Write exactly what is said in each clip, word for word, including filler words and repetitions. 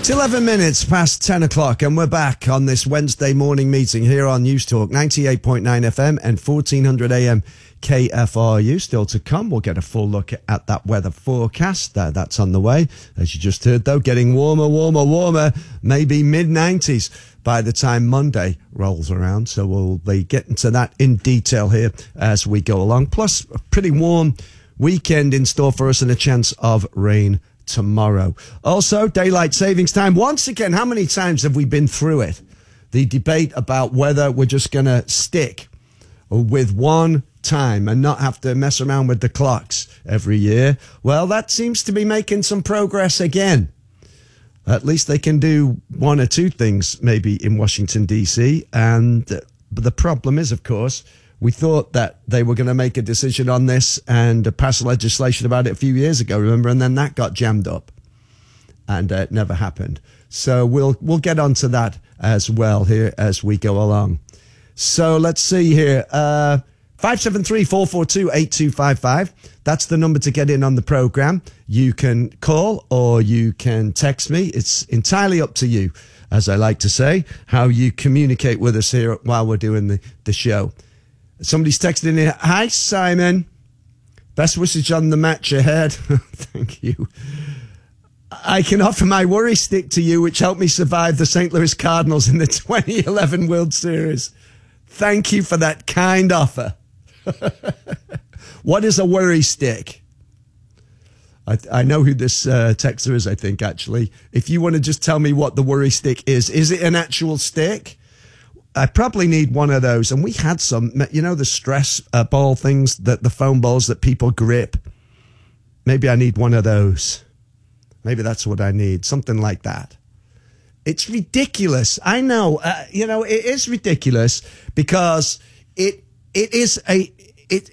eleven minutes past ten o'clock, and we're back on this Wednesday morning meeting here on News Talk ninety-eight point nine F M and fourteen hundred A M K F R U. Still to come, we'll get a full look at that weather forecast. Uh, that's on the way. As you just heard, though, getting warmer, warmer, warmer, maybe mid nineties by the time Monday rolls around. So we'll be getting to that in detail here as we go along. Plus, a pretty warm weekend in store for us and a chance of rain tomorrow. Also, daylight savings time. Once again, how many times have we been through it? The debate about whether we're just going to stick with one time and not have to mess around with the clocks every year. Well, that seems to be making some progress again. At least they can do one or two things maybe in Washington, D C. And uh, but the problem is, of course, we thought that they were going to make a decision on this and uh, pass legislation about it a few years ago, remember? And then that got jammed up and uh, it never happened. So we'll we'll get onto that as well here as we go along. So let's see here. Uh, five seven three, four four two, eight two five five. That's the number to get in on the program. You can call or you can text me. It's entirely up to you, as I like to say, how you communicate with us here while we're doing the, the show. Somebody's texting in. Hi, Simon. Best wishes on the match ahead. Thank you. I can offer my worry stick to you, which helped me survive the Saint Louis Cardinals in the twenty eleven World Series. Thank you for that kind offer. What is a worry stick? I, I know who this uh, texter is, I think, actually. If you want to just tell me what the worry stick is. Is it an actual stick? I probably need one of those. And we had some, you know, the stress uh, ball things, that the foam balls that people grip. Maybe I need one of those. Maybe that's what I need. Something like that. It's ridiculous. I know, uh, you know, it is ridiculous because it it is a it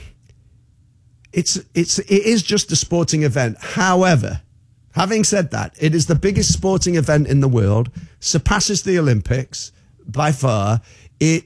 it's it's it is just a sporting event. However, having said that, it is the biggest sporting event in the world, surpasses the Olympics by far. It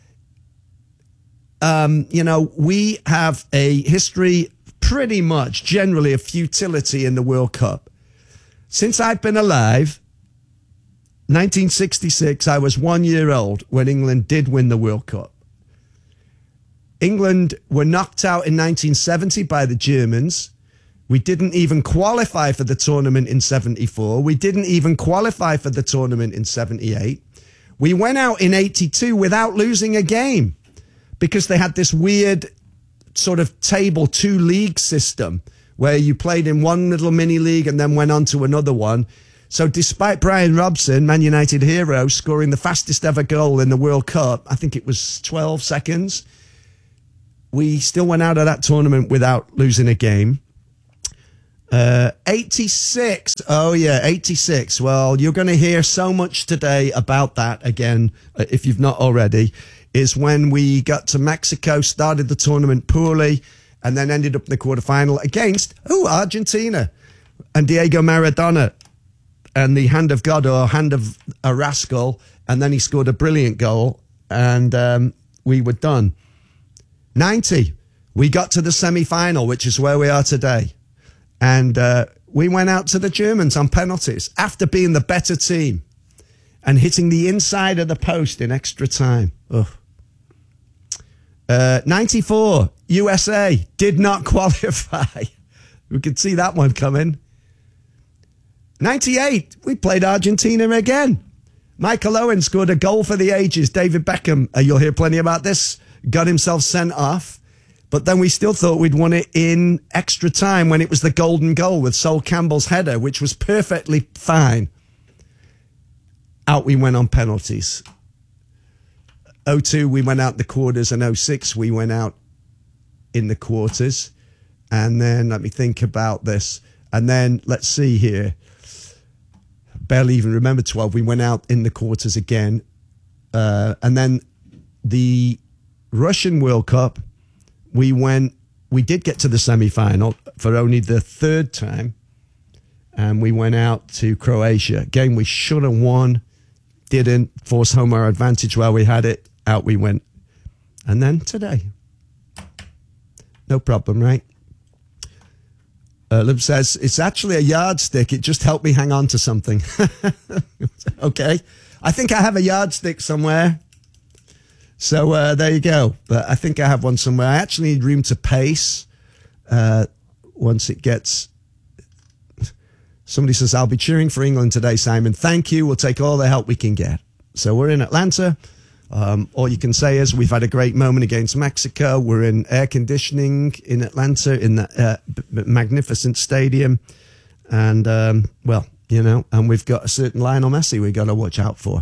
um you know, we have a history pretty much generally of futility in the World Cup. Since I've been alive, nineteen sixty-six, I was one year old when England did win the World Cup. England were knocked out in nineteen seventy by the Germans. We didn't even qualify for the tournament in seventy-four. We didn't even qualify for the tournament in seventy-eight. We went out in eighty-two without losing a game because they had this weird sort of table two league system where you played in one little mini league and then went on to another one. So despite Brian Robson, Man United hero, scoring the fastest ever goal in the World Cup, I think it was twelve seconds, we still went out of that tournament without losing a game. Uh, eighty-six. Oh, yeah, eighty-six. Well, you're going to hear so much today about that again, if you've not already, is when we got to Mexico, started the tournament poorly, and then ended up in the quarterfinal against, oh, Argentina and Diego Maradona. And the hand of God or hand of a rascal, and then he scored a brilliant goal, and um, we were done. ninety, we got to the semi-final, which is where we are today. And uh, we went out to the Germans on penalties after being the better team and hitting the inside of the post in extra time. Ugh. Uh, ninety-four, U S A did not qualify. We could see that one coming. ninety-eight, we played Argentina again. Michael Owen scored a goal for the ages. David Beckham, uh, you'll hear plenty about this, got himself sent off. But then we still thought we'd won it in extra time when it was the golden goal with Sol Campbell's header, which was perfectly fine. Out we went on penalties. oh two, we went out the quarters, and oh six, we went out in the quarters. And then let me think about this. And then let's see here. Barely even remember twelve. We went out in the quarters again. Uh, and then the Russian World Cup, we went, we did get to the semi-final for only the third time. And we went out to Croatia. Game we should have won. Didn't force home our advantage while we had it. Out we went. And then today. No problem, right? Uh, Lib says, it's actually a yardstick. It just helped me hang on to something. Okay. I think I have a yardstick somewhere. So uh, there you go. But I think I have one somewhere. I actually need room to pace uh, once it gets... Somebody says, I'll be cheering for England today, Simon. Thank you. We'll take all the help we can get. So we're in Atlanta. Um, all you can say is we've had a great moment against Mexico. We're in air conditioning in Atlanta in the uh, b- magnificent stadium. And, um, well, you know, and we've got a certain Lionel Messi we've got to watch out for.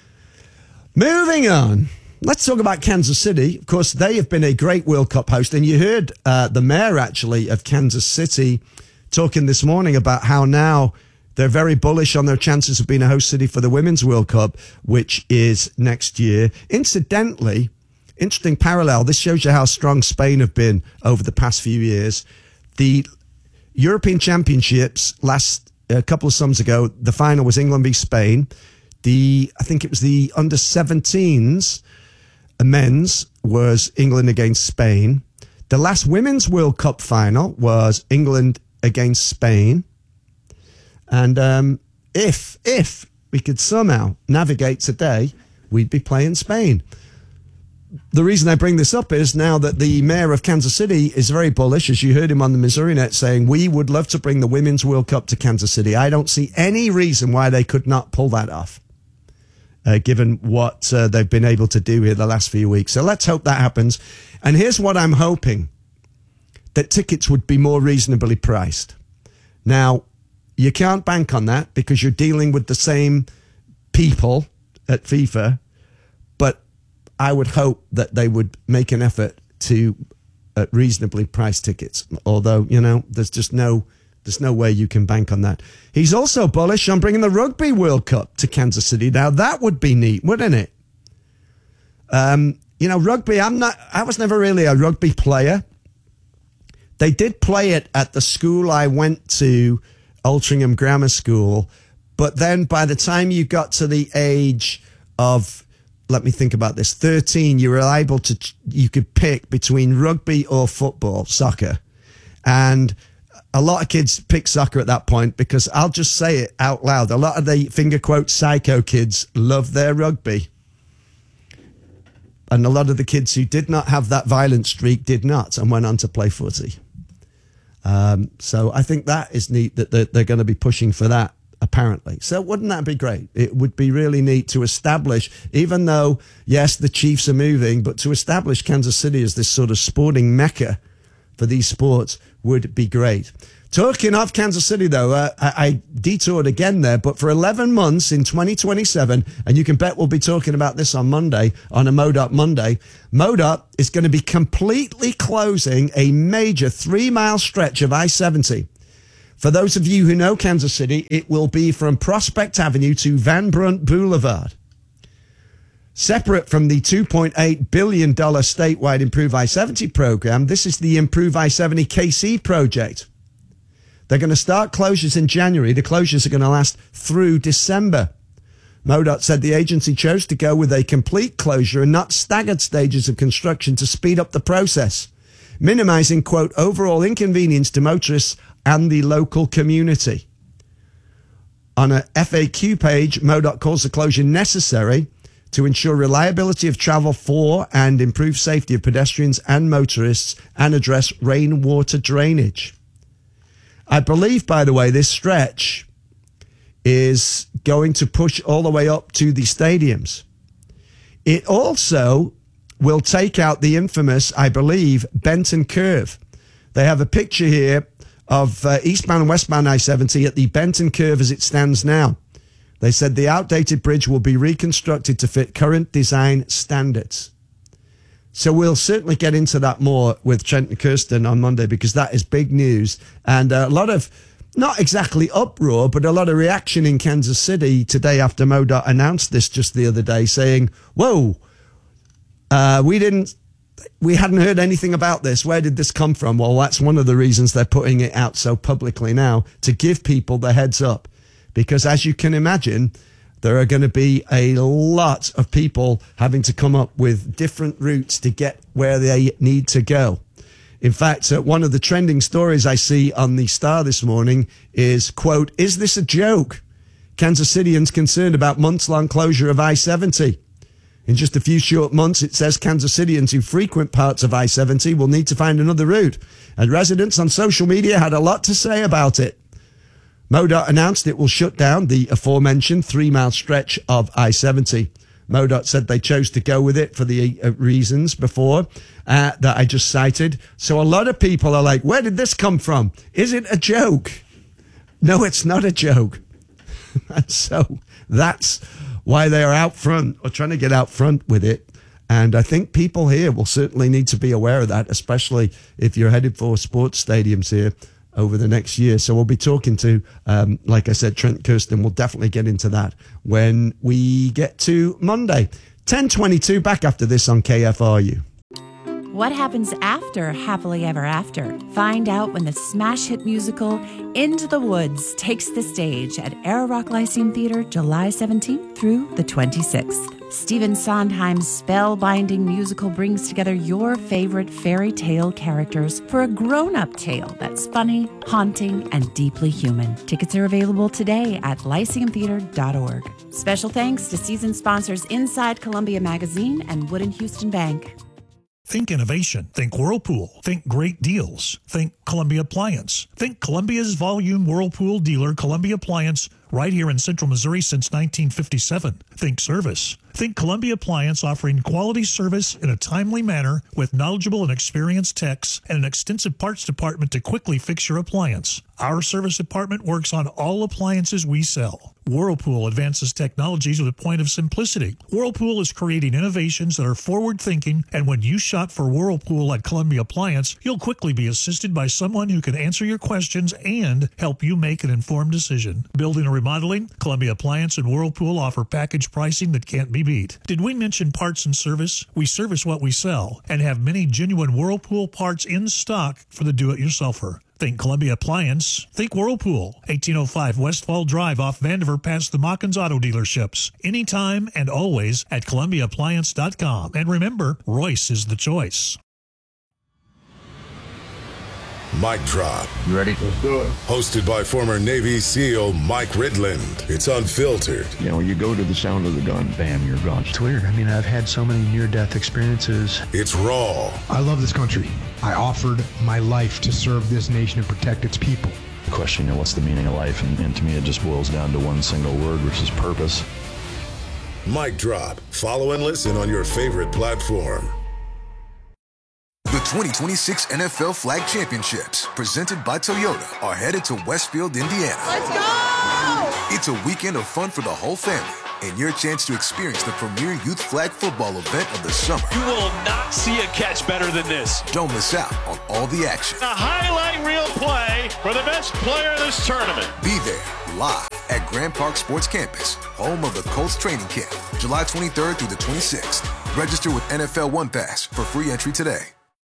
Moving on. Let's talk about Kansas City. Of course, they have been a great World Cup host. And you heard uh, the mayor, actually, of Kansas City talking this morning about how now they're very bullish on their chances of being a host city for the Women's World Cup, which is next year. Incidentally, interesting parallel. This shows you how strong Spain have been over the past few years. The European Championships last a couple of summers ago, the final was England v Spain. The I think it was the under seventeens men's was England against Spain. The last Women's World Cup final was England against Spain. And um, if if we could somehow navigate today, we'd be playing Spain. The reason I bring this up is now that the mayor of Kansas City is very bullish, as you heard him on the Missouri Net saying, we would love to bring the Women's World Cup to Kansas City. I don't see any reason why they could not pull that off, uh, given what uh, they've been able to do here the last few weeks. So let's hope that happens. And here's what I'm hoping, that tickets would be more reasonably priced. Now, you can't bank on that because you're dealing with the same people at FIFA, but I would hope that they would make an effort to uh, reasonably price tickets. Although, you know, there's just no, there's no way you can bank on that. He's also bullish on bringing the Rugby World Cup to Kansas City. Now, that would be neat, wouldn't it? Um, you know, rugby, I'm not, I was never really a rugby player. They did play it at the school I went to, Altrincham Grammar School. But then by the time you got to the age of, let me think about this, thirteen, you were able to, you could pick between rugby or football, soccer. And a lot of kids pick soccer at that point because I'll just say it out loud. A lot of the finger quote psycho kids love their rugby. And a lot of the kids who did not have that violent streak did not and went on to play footy. Um, so I think that is neat that they're, they're going to be pushing for that, apparently. So wouldn't that be great? It would be really neat to establish, even though, yes, the Chiefs are moving, but to establish Kansas City as this sort of sporting mecca for these sports would be great. Talking of Kansas City, though, uh, I, I detoured again there, but for eleven months in twenty twenty-seven, and you can bet we'll be talking about this on Monday, on a MoDOT Monday, MoDOT is going to be completely closing a major three-mile stretch of I seventy. For those of you who know Kansas City, it will be from Prospect Avenue to Van Brunt Boulevard. Separate from the two point eight billion dollars statewide Improve I seventy program, this is the Improve I seventy K C project. They're going to start closures in January. The closures are going to last through December. MoDOT said the agency chose to go with a complete closure and not staggered stages of construction to speed up the process, minimizing, quote, overall inconvenience to motorists and the local community. On a F A Q page, MoDOT calls the closure necessary to ensure reliability of travel for and improve safety of pedestrians and motorists and address rainwater drainage. I believe, by the way, this stretch is going to push all the way up to the stadiums. It also will take out the infamous, I believe, Benton Curve. They have a picture here of uh, eastbound and westbound I seventy at the Benton Curve as it stands now. They said the outdated bridge will be reconstructed to fit current design standards. So we'll certainly get into that more with Trent and Kirsten on Monday because that is big news. And uh, a lot of, not exactly uproar, but a lot of reaction in Kansas City today after MoDOT announced this just the other day saying, whoa, uh, we didn't, we hadn't heard anything about this. Where did this come from? Well, that's one of the reasons they're putting it out so publicly now, to give people the heads up. Because as you can imagine, there are going to be a lot of people having to come up with different routes to get where they need to go. In fact, uh, one of the trending stories I see on the Star this morning is, quote, "Is this a joke? Kansas Cityans concerned about months-long closure of I seventy. In just a few short months, it says Kansas Cityans who frequent parts of I seventy will need to find another route. And residents on social media had a lot to say about it. MoDOT announced it will shut down the aforementioned three-mile stretch of I seventy. MoDOT said they chose to go with it for the uh, reasons before uh, that I just cited. So a lot of people are like, where did this come from? Is it a joke? No, it's not a joke. And so that's why they are out front, or trying to get out front with it. And I think people here will certainly need to be aware of that, especially if you're headed for sports stadiums here over the next year. So we'll be talking to, um, like I said, Trent Kirsten. We'll definitely get into that when we get to Monday. ten twenty-two, back after this on K F R U. What happens after Happily Ever After? Find out when the smash hit musical Into the Woods takes the stage at Air Rock Lyceum Theater July seventeenth through the twenty-sixth. Stephen Sondheim's spellbinding musical brings together your favorite fairy tale characters for a grown-up tale that's funny, haunting, and deeply human. Tickets are available today at lyceum theater dot org. Special thanks to season sponsors Inside Columbia Magazine and Wood and Houston Bank. Think innovation. Think Whirlpool. Think great deals. Think Columbia Appliance. Think Columbia's volume Whirlpool dealer, Columbia Appliance, right here in Central Missouri since nineteen fifty-seven. Think service. Think Columbia Appliance, offering quality service in a timely manner with knowledgeable and experienced techs and an extensive parts department to quickly fix your appliance. Our service department works on all appliances we sell. Whirlpool advances technologies with a point of simplicity. Whirlpool is creating innovations that are forward-thinking, and when you shop for Whirlpool at Columbia Appliance, you'll quickly be assisted by someone who can answer your questions and help you make an informed decision. Building or remodeling, Columbia Appliance and Whirlpool offer package pricing that can't be beat. Did we mention parts and service? We service what we sell and have many genuine Whirlpool parts in stock for the do-it-yourselfer. Think Columbia Appliance. Think Whirlpool. eighteen oh five Westfall Drive off Vandiver past the Mockins Auto Dealerships. Anytime and always at Columbia Appliance dot com. And remember, Royce is the choice. Mic Drop. You ready? Let's do it. Hosted by former Navy SEAL Mike Ridland. It's unfiltered. You know, you go to the sound of the gun, bam, you're gone. It's weird. I mean, I've had so many near-death experiences. It's raw. I love this country. I offered my life to serve this nation and protect its people. Question, you know, what's the meaning of life? And, and to me, it just boils down to one single word, which is purpose. Mic Drop. Follow and listen on your favorite platform. The twenty twenty-six N F L Flag Championships, presented by Toyota, are headed to Westfield, Indiana. Let's go! It's a weekend of fun for the whole family, and your chance to experience the premier youth flag football event of the summer. You will not see a catch better than this. Don't miss out on all the action. A highlight reel play for the best player of this tournament. Be there, live at Grand Park Sports Campus, home of the Colts training camp, July twenty-third through the twenty-sixth. Register with N F L One Pass for free entry today.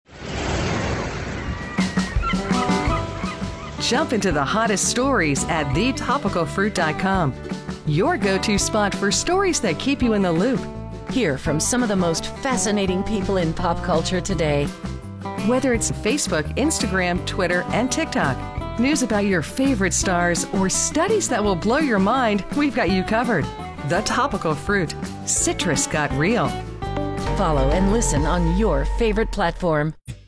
Jump into the hottest stories at the topical fruit dot com. Your go-to spot for stories that keep you in the loop. Hear from some of the most fascinating people in pop culture today. Whether it's Facebook, Instagram, Twitter, and TikTok, news about your favorite stars, or studies that will blow your mind, we've got you covered. The Topical Fruit. Citrus got real. Follow and listen on your favorite platform.